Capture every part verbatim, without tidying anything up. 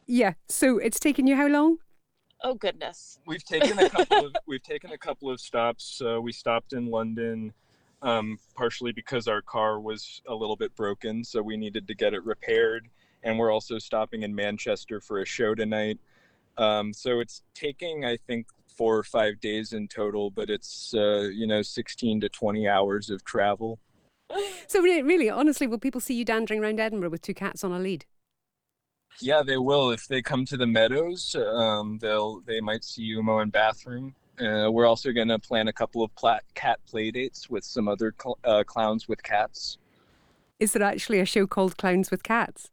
Yeah, so it's taken you how long? Oh goodness. We've taken a couple of we've taken a couple of stops. Uh, we stopped in London, um, partially because our car was a little bit broken, so we needed to get it repaired. And we're also stopping in Manchester for a show tonight. Um, so it's taking, I think, four or five days in total, but it's uh, you know sixteen to twenty hours of travel. So really, really, honestly, will people see you dandering around Edinburgh with two cats on a lead? Yeah, they will. If they come to the Meadows, um, they'll they might see Umo in Bathroom. Uh, we're also going to plan a couple of pla- cat play dates with some other cl- uh, clowns with cats. Is there actually a show called Clowns with Cats?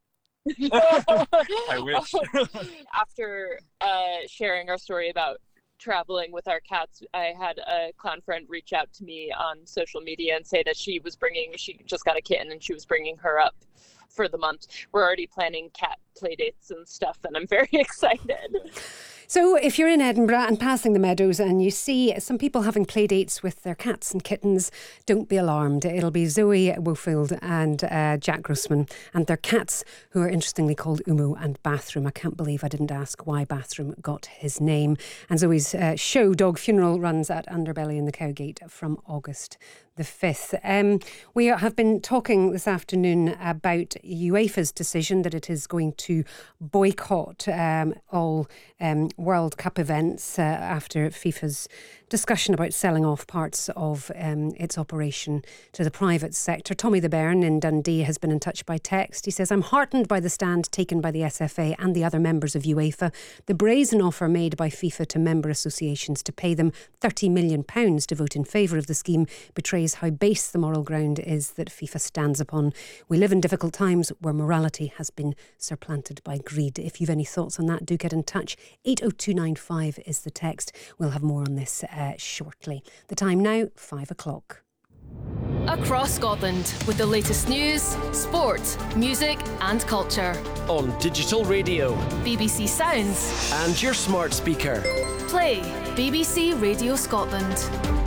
I wish. After uh, sharing our story about traveling with our cats, I had a clown friend reach out to me on social media and say that she was bringing, she just got a kitten and she was bringing her up for the month. We're already planning cat play dates and stuff, and I'm very excited. So if you're in Edinburgh and passing the Meadows and you see some people having play dates with their cats and kittens, don't be alarmed. It'll be Zoe Wofield and uh, Jack Grossman and their cats, who are interestingly called Umo and Bathroom. I can't believe I didn't ask why Bathroom got his name. And Zoe's uh, show, Dog Funeral, runs at Underbelly in the Cowgate from August the fifth. Um, we have been talking this afternoon about UEFA's decision that it is going to boycott um, all um, World Cup events uh, after FIFA's discussion about selling off parts of um, its operation to the private sector. Tommy the Bairn in Dundee has been in touch by text. He says, I'm heartened by the stand taken by the S F A and the other members of UEFA. The brazen offer made by FIFA to member associations to pay them thirty million pounds to vote in favour of the scheme betrays how base the moral ground is that FIFA stands upon. We live in difficult times where morality has been supplanted by greed. If you've any thoughts on that, do get in touch. eight oh two nine five is the text. We'll have more on this uh, shortly. The time now, five o'clock. Across Scotland with the latest news, sport, music and culture. On digital radio, B B C Sounds and your smart speaker. Play B B C Radio Scotland.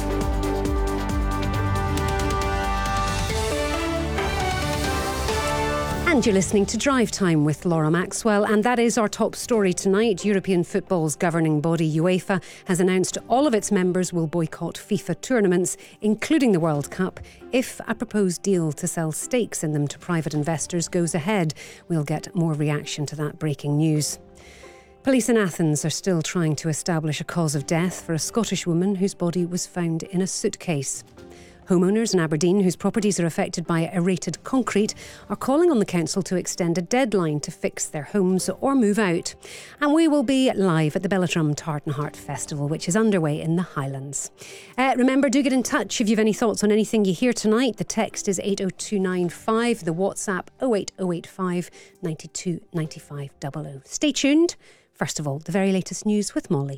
And you're listening to Drive Time with Laura Maxwell, and that is our top story tonight. European football's governing body, UEFA, has announced all of its members will boycott FIFA tournaments, including the World Cup, if a proposed deal to sell stakes in them to private investors goes ahead. We'll get more reaction to that breaking news. Police in Athens are still trying to establish a cause of death for a Scottish woman whose body was found in a suitcase. Homeowners in Aberdeen whose properties are affected by aerated concrete are calling on the council to extend a deadline to fix their homes or move out. And we will be live at the Belladrum Tartan Heart Festival, which is underway in the Highlands. Uh, remember, do get in touch if you have any thoughts on anything you hear tonight. The text is eight oh two nine five, the WhatsApp oh eight oh eight five, nine two nine five double oh. Stay tuned. First of all, the very latest news with Molly.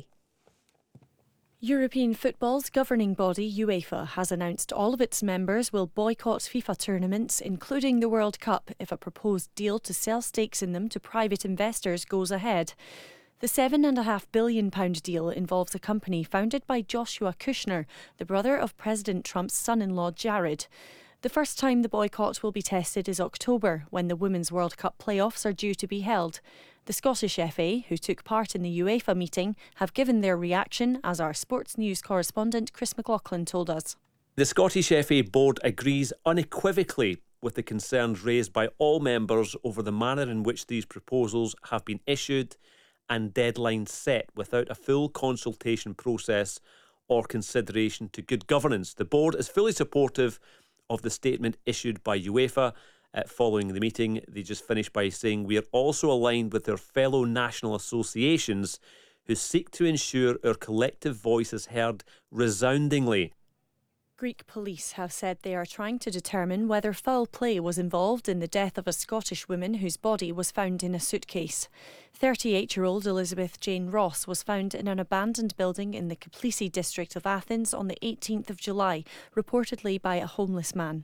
European football's governing body, UEFA, has announced all of its members will boycott FIFA tournaments, including the World Cup, if a proposed deal to sell stakes in them to private investors goes ahead. The seven point five billion pounds deal involves a company founded by Joshua Kushner, the brother of President Trump's son-in-law Jared. The first time the boycott will be tested is October, when the Women's World Cup playoffs are due to be held. The Scottish F A, who took part in the UEFA meeting, have given their reaction, as our sports news correspondent Chris McLaughlin told us. The Scottish F A board agrees unequivocally with the concerns raised by all members over the manner in which these proposals have been issued and deadlines set without a full consultation process or consideration to good governance. The board is fully supportive of the statement issued by UEFA uh, following the meeting. They just finished by saying, we are also aligned with their fellow national associations who seek to ensure our collective voice is heard resoundingly. Greek police have said they are trying to determine whether foul play was involved in the death of a Scottish woman whose body was found in a suitcase. thirty-eight-year-old Elizabeth Jane Ross was found in an abandoned building in the Kaplisi district of Athens on the eighteenth of July, reportedly by a homeless man.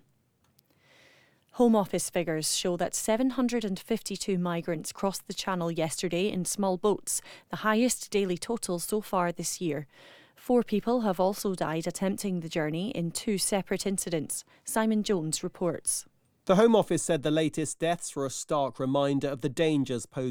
Home Office figures show that seven hundred fifty-two migrants crossed the Channel yesterday in small boats, the highest daily total so far this year. Four people have also died attempting the journey in two separate incidents. Simon Jones reports. The Home Office said the latest deaths were a stark reminder of the dangers posed